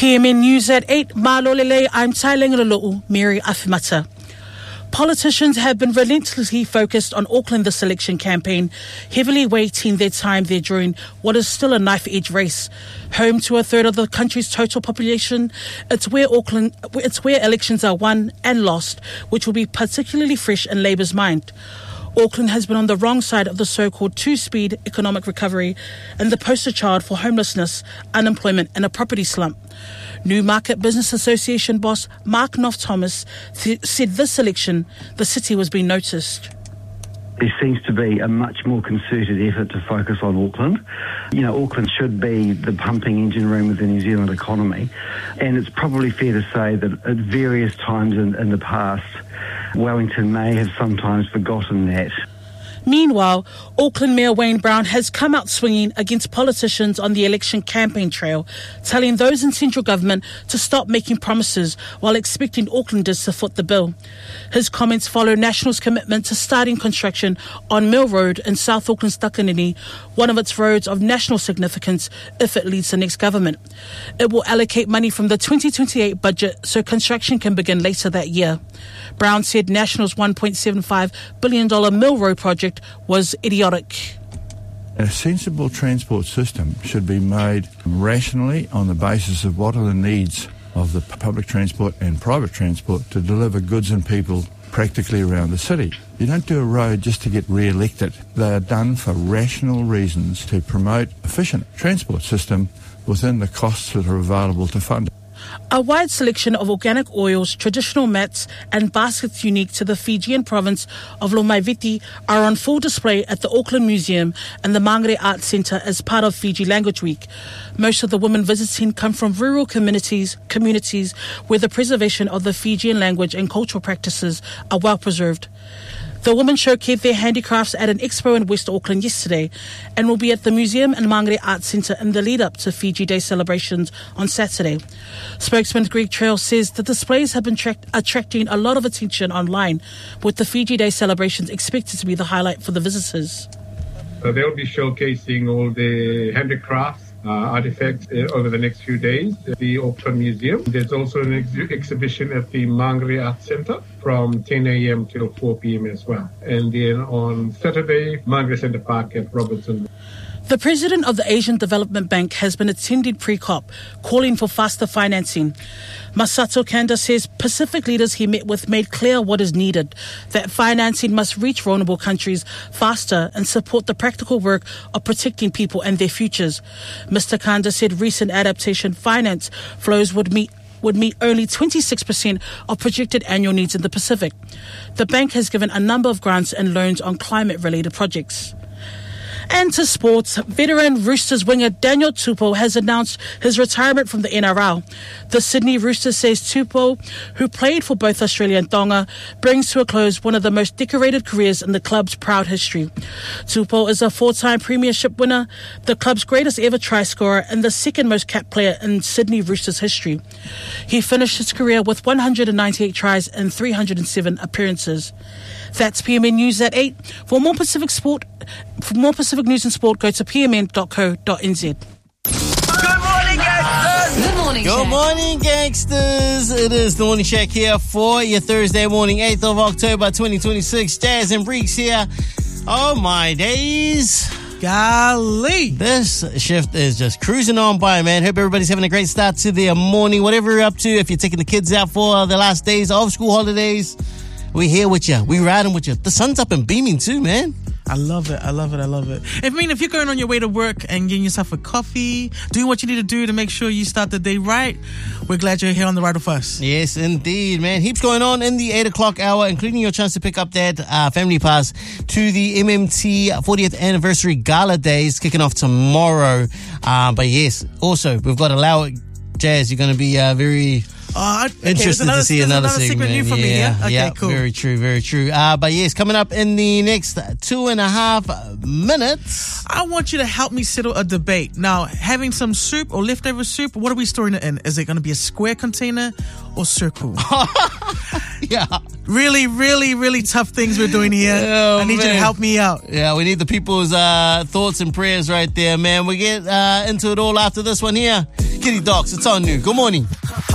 PMN News at 8, Malolele, I'm Tailing Lolo'u, Mary Afimata. Politicians have been relentlessly focused on Auckland this election campaign, heavily weighting their time there during what is still a knife-edge race. Home to a third of the country's total population, it's where elections are won and lost, which will be particularly fresh in Labour's mind. Auckland has been on the wrong side of the so-called two-speed economic recovery and the poster child for homelessness, unemployment and a property slump. Newmarket Business Association boss Mark Knopf-Thomas said this election the city was being noticed. There seems to be a much more concerted effort to focus on Auckland. Auckland should be the pumping engine room of the New Zealand economy, and it's probably fair to say that at various times in the past, Wellington may have sometimes forgotten that. Meanwhile, Auckland Mayor Wayne Brown has come out swinging against politicians on the election campaign trail, telling those in central government to stop making promises while expecting Aucklanders to foot the bill. His comments follow National's commitment to starting construction on Mill Road in South Auckland's Takanini, one of its roads of national significance if it leads the next government. It will allocate money from the 2028 budget so construction can begin later that year. Brown said National's $1.75 billion Mill Road project was idiotic. A sensible transport system should be made rationally on the basis of what are the needs of the public transport and private transport to deliver goods and people practically around the city. You don't do a road just to get re-elected. They are done for rational reasons to promote efficient transport system within the costs that are available to fund it. A wide selection of organic oils, traditional mats and baskets unique to the Fijian province of Lomaiviti are on full display at the Auckland Museum and the Mangere Arts Centre as part of Fiji Language Week. Most of the women visiting come from rural communities where the preservation of the Fijian language and cultural practices are well preserved. The women showcased their handicrafts at an expo in West Auckland yesterday and will be at the museum and Mangere Arts Centre in the lead-up to Fiji Day celebrations on Saturday. Spokesman Greg Trail says the displays have been attracting a lot of attention online, with the Fiji Day celebrations expected to be the highlight for the visitors. They'll be showcasing all the handicrafts, artifacts over the next few days at the Auckland Museum. There's also an exhibition at the Mangere Arts Centre from 10 a.m. till 4 p.m. as well. And then on Saturday, Mangere Centre Park at Robertson. The president of the Asian Development Bank has been attending pre-COP, calling for faster financing. Masato Kanda says Pacific leaders he met with made clear what is needed, that financing must reach vulnerable countries faster and support the practical work of protecting people and their futures. Mr. Kanda said recent adaptation finance flows would meet only 26% of projected annual needs in the Pacific. The bank has given a number of grants and loans on climate-related projects. And to sports, veteran Roosters winger Daniel Tupou has announced his retirement from the NRL. The Sydney Roosters says Tupou, who played for both Australia and Tonga, brings to a close one of the most decorated careers in the club's proud history. Tupou is a four-time premiership winner, the club's greatest ever try scorer and the second most capped player in Sydney Roosters history. He finished his career with 198 tries and 307 appearances. That's PMN News at 8. For more Pacific news and sport, go to pmn.co.nz. Good morning, gangsters. It is the Morning Shack here for your Thursday morning, 8th of October, 2026. Jazz and Breeks here. Oh, my days. Golly. This shift is just cruising on by, man. Hope everybody's having a great start to their morning, whatever you're up to. If you're taking the kids out for the last days of school holidays, we here with you. We riding with you. The sun's up and beaming too, man. I love it. If you're going on your way to work and getting yourself a coffee, doing what you need to do to make sure you start the day right, we're glad you're here on the ride with us. Yes, indeed, man. Heaps going on in the 8 o'clock hour, including your chance to pick up that family pass to the MMT 40th anniversary gala days kicking off tomorrow. But yes, also, we've got Allow It Jazz. You're going to be very... interested to see another segment. New from me here. Okay, cool. Very true. But yes, coming up in the next 2.5 minutes, I want you to help me settle a debate. Now, having some soup or leftover soup, what are we storing it in? Is it going to be a square container or circle? Yeah. Really tough things we're doing here. Oh, I need you to help me out. Yeah, we need the people's thoughts and prayers right there, man. We get into it all after this one here. Kitty Dogs, it's on new. Good morning.